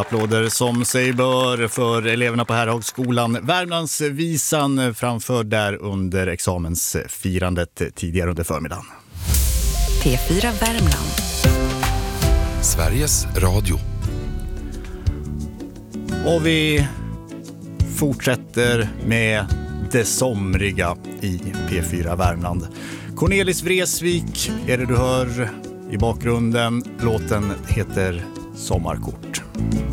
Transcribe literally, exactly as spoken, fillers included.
applåder som sig bör för eleverna på Härhagsskolan. Värmlandsvisan framförd där under examensfirandet tidigare under förmiddagen. P fyra Värmland. Sveriges Radio. Och vi fortsätter med det somriga i P fyra Värmland. Cornelis Vreeswijk är det du hör i bakgrunden. Låten heter Sommarkort.